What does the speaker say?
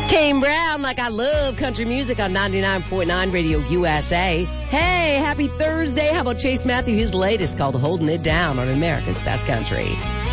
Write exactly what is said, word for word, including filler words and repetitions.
Kane Brown, like I love country music on ninety-nine point nine Radio U S A. Hey, happy Thursday. How about Chase Matthew, his latest called Holding It Down on America's Best Country.